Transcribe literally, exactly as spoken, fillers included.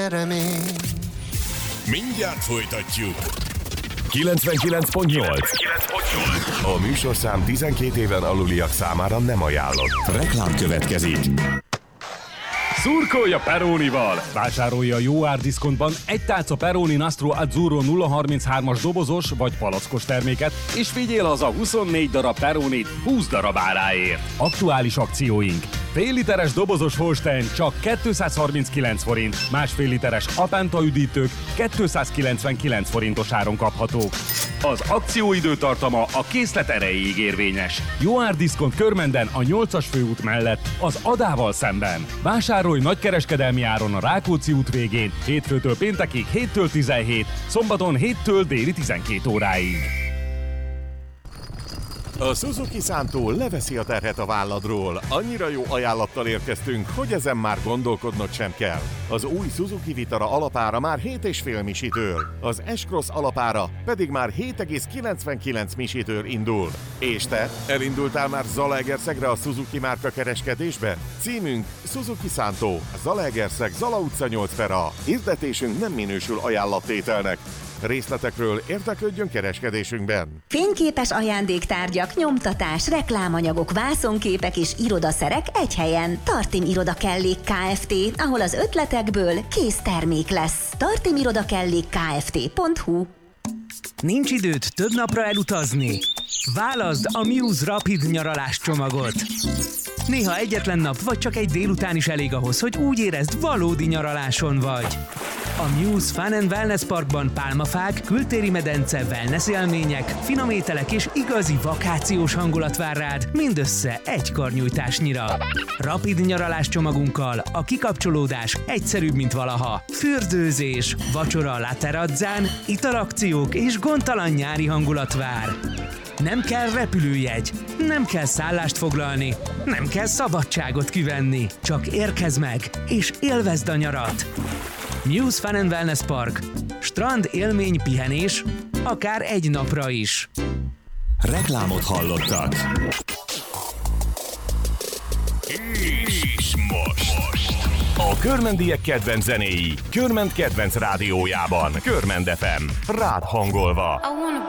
remény. Mindjárt folytatjuk. kilencvenkilenc pont nyolc. A műsorszám tizenkét éven aluliak számára nem ajánlott. Reklám következik. Szurkolja Peronival! Vásárolja a jó árdiszkontban egy tálca Peroni Nastro Azzurro nulla harminchárom-as dobozos vagy palackos terméket, és vigyél haza huszonnégy darab Peronit húsz darab áráért. Aktuális akcióink. Fél literes dobozos Holstein csak kétszázharminckilenc forint, másfél literes Apenta üdítők kétszázkilencvenkilenc forintos áron kaphatók. Az akcióidő tartama a készlet erejéig érvényes. Jó árdiszkont Körmenden a nyolcas főút mellett, az Adával szemben. Vásárolj nagykereskedelmi áron a Rákóczi út végén, hétfőtől péntekig héttől tizenhét, szombaton héttől déli tizenkét óráig. A Suzuki Szántó leveszi a terhet a válladról. Annyira jó ajánlattal érkeztünk, hogy ezen már gondolkodnod sem kell. Az új Suzuki Vitara alapára már hét egész öt misitől, az S-Cross alapára pedig már hét egész kilencvenkilenc misitől indul. És te, elindultál már Zalaegerszegre a Suzuki márka kereskedésbe? Címünk Suzuki Szántó, Zalaegerszeg, Zala utca nyolc per A. Hirdetésünk nem minősül ajánlattételnek. Részletekről érdeklődjön kereskedésünkben. Fényképes ajándéktárgyak, nyomtatás, reklámanyagok, vászonképek és irodaszerek egy helyen. Tartim Irodakellék Kft., ahol az ötletekből kész termék lesz. tartim irodakellék kft pont hu. Nincs időd több napra elutazni? Válaszd a Muse Rapid nyaralás csomagot. Néha egyetlen nap vagy csak egy délután is elég ahhoz, hogy úgy érezd, valódi nyaraláson vagy. A Muse Fun and Wellness Parkban pálmafák, kültéri medence, wellness élmények, finom ételek és igazi vakációs hangulat vár rád, mindössze egy karnyújtásnyira. Rapid nyaralás csomagunkkal a kikapcsolódás egyszerűbb, mint valaha. Fürdőzés, vacsora a La Terrazzán, italakciók és gondtalan nyári hangulat vár. Nem kell repülőjegy, nem kell szállást foglalni, nem kell szabadságot kivenni. Csak érkezz meg, és élvezd a nyarat. Muse Fun and Wellness Park. Strand, élmény, pihenés, akár egy napra is. Reklámot hallottak. És most. A körmendiek kedvenc zenéi, Körmend kedvenc rádiójában. Körmend ef em. Rád hangolva.